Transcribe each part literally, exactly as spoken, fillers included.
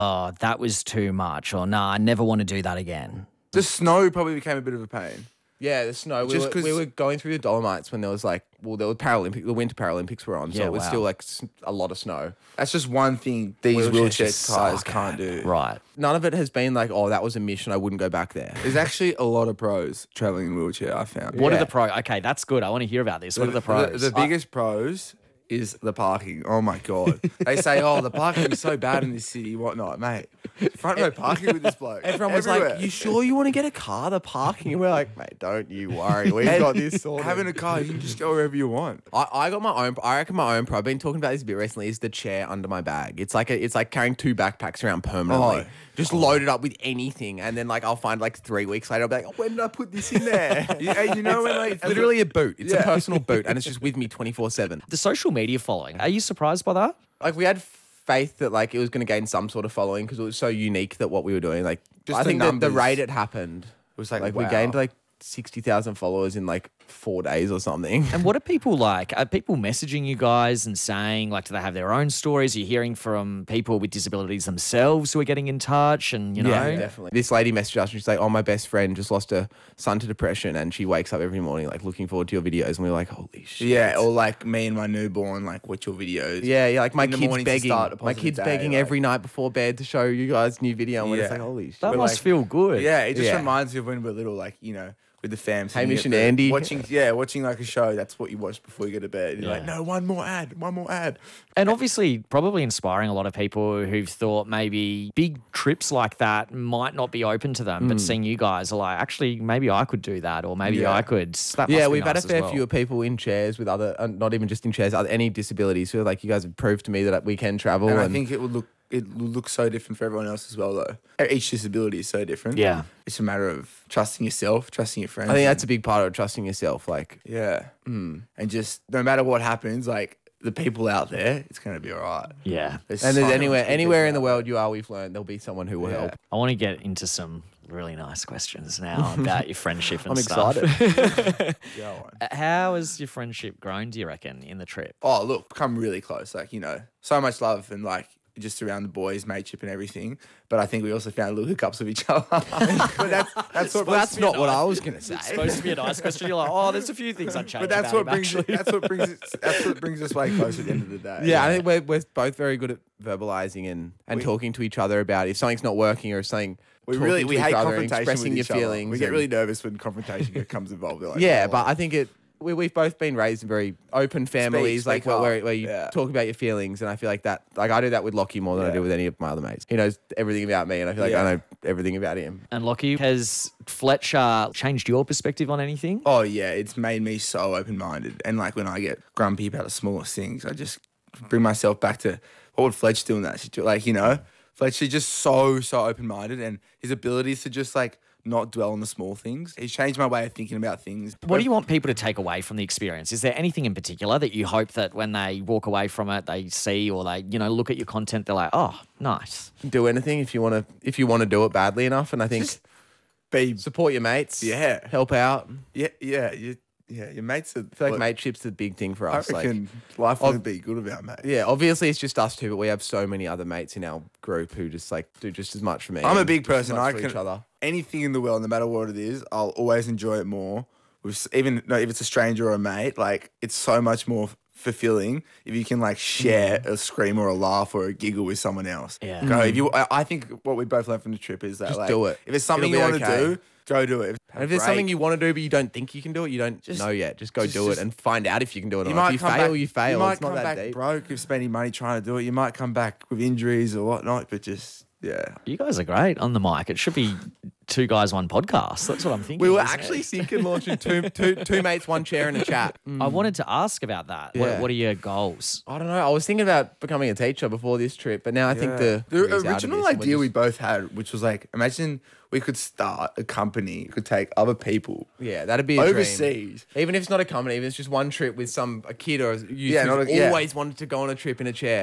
oh, that was too much, or nah, I never want to do that again? The snow probably became a bit of a pain. Yeah, the snow. We Just were, we 'cause- were going through the Dolomites when there was like, well, there were Paralympic, the Winter Paralympics were on, so Yeah, it was wow. still like s- a lot of snow. That's just one thing these Wheelchairs wheelchair just tires suck can't at. do. Right. None of it has been like, oh, that was a mission, I wouldn't go back there. There's actually a lot of pros traveling in wheelchair, I found. What Yeah. are the pros? Okay, that's good. I want to hear about this. What are the pros? The, the biggest pros is the parking. Oh my God. They say, oh, the parking is so bad in this city, whatnot, mate. Front row parking with this bloke. Everyone was Everywhere. like, you sure you want to get a car? The parking? And we're like, mate, don't you worry. We've got this sorted. Having a car, you can just go wherever you want. I, I got my own. I reckon my own pro. I've been talking about this a bit recently. Is the chair under my bag? It's like a, it's like carrying two backpacks around permanently. Oh. Just load it up with anything, and then like I'll find like three weeks later, I'll be like, oh, when did I put this in there? You, hey, you know when like It's literally a boot. It's a Yeah. personal boot, and it's just with me twenty-four seven. The social media following. Are you surprised by that? Like we had faith that like it was going to gain some sort of following because it was so unique that what we were doing. Like Just I the think the, the numbers. rate it happened was like, like we wow. gained like sixty thousand followers in like four days or something. And what are people like? Are people messaging you guys and saying, like, do they have their own stories? Are you hearing from people with disabilities themselves who are getting in touch? And, you know, Yeah, definitely. This lady messaged us and she's like, oh, my best friend just lost her son to depression and she wakes up every morning like looking forward to your videos. And we we're like, holy shit. Yeah, or like me and my newborn, like watch your videos. Yeah, yeah, like my In the kid's morning to begging. start a My positive kid's day, begging like- every night before bed to show you guys new video. And we're just Yeah. like, holy shit. that We're must like- feel good. Yeah, it just Yeah. reminds me of when we were little, like, you know, with the fam. sitting Hamish at and the- Andy. Watching, yeah, watching like a show. That's what you watch before you go to bed. You're like, Yeah. no, one more ad, one more ad. And obviously, probably inspiring a lot of people who've thought maybe big trips like that might not be open to them, but seeing you guys are like, actually, maybe I could do that, or maybe Yeah. I could. That Yeah, must be we've had a nice as fair well. few people in chairs with other, uh, not even just in chairs, other, any disabilities who are like, you guys have proved to me that we can travel. And And, I think it would look it would look so different for everyone else as well, though. Each disability is so different. Yeah. It's a matter of trusting yourself, trusting your friends. I think that's a big part of trusting yourself. Like, yeah. And just no matter what happens, like the people out there, it's gonna be all right. Yeah. There's and so there's much anywhere, good anywhere people in the out world you are, we've learned there'll be someone who will Yeah. help. I want to get into some really nice questions now about your friendship and I'm stuff. excited. there. Go on. Uh, How has your friendship grown, do you reckon, in the trip? Oh, look, come really close. Like, you know, so much love and like just around the boys, mateship and everything. But I think we also found little hiccups of each other. but that's that's what Well, that's not what I was going to say. It's supposed to be a nice question. You're like, oh, there's a few things I'd change But that's about what him, brings actually. that's what brings it, that's what brings us way close at the end of the day. Yeah, I think we're, we're both very good at verbalizing and, and We- talking to each other about if something's not working or if something. we talking really to we each hate other and confrontation expressing with your each other. feelings. We get and- really nervous when confrontation comes involved. We're like, yeah, oh, but I think it. We, we've both been raised in very open families, speak like where, up. where, where you Yeah. talk about your feelings, and I feel like that. Like I do that with Lockie more than I Yeah. do with any of my other mates. He knows everything about me, and I feel like Yeah. I know everything about him. And Lockie, has Fletcher changed your perspective on anything? Oh yeah, it's made me so open minded. And like when I get grumpy about the smallest things, I just bring myself back to what would Fletch do in that situation? Like, you know, Fletcher's just so, so open minded and his abilities to just like not dwell on the small things. He's changed my way of thinking about things. What do you want people to take away from the experience? Is there anything in particular that you hope that when they walk away from it, they see or they, you know, look at your content, they're like, oh, nice. Do anything if you want to. If you want to do it badly enough, and I think Just be support your mates. Yeah. help out. yeah, yeah, you, yeah, your mates are I feel like mateship's the big thing for I us. Like, reckon life wouldn't be good without mates. yeah, obviously it's just us two, but we have so many other mates in our group who just like do just as much for me. I'm a and big just as person. much I for can each other. anything in the world, no matter what it is, I'll always enjoy it more. With even no, if it's a stranger or a mate, like it's so much more fulfilling if you can like share a scream or a laugh or a giggle with someone else. Yeah. Go if you. I, I think what we both learned from the trip is that Just like, do it. If it's something It'll you be want to okay. do, go do it. And if there's something you want to do but you don't think you can do it, you don't know yet. Just go just- do it just- and find out if you can do it or you not. might If you come fail, back, you fail. You might It's not come that back deep. broke of spending money trying to do it. You might come back with injuries or whatnot, but just yeah. You guys are great on the mic. It should be two guys, one podcast. That's what I'm thinking. We were isn't actually it? thinking launching two, two, two mates, one chair and a chat. I wanted to ask about that. What, Yeah. what are your goals? I don't know. I was thinking about becoming a teacher before this trip, but now I think the the career's out of original this and we're idea we just- both had, which was like, imagine we could start a company, could take other people yeah, that'd be a dream. overseas. Even if it's not a company, even if it's just one trip with some a kid or a youth Yeah, who's not a- yeah. always wanted to go on a trip in a chair.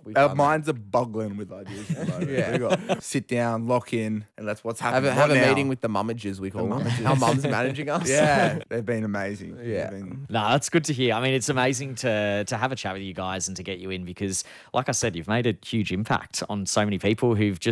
We Our can't, minds are buggling with ideas at the moment. Yeah. We got sit down, lock in, and that's what's have happening. a, have What a now? meeting with the mummages, we call them. mummages. Our mum's managing us. Yeah, they've been amazing. Yeah. They've been- No, that's good to hear. I mean, it's amazing to to have a chat with you guys and to get you in because, like I said, you've made a huge impact on so many people who've just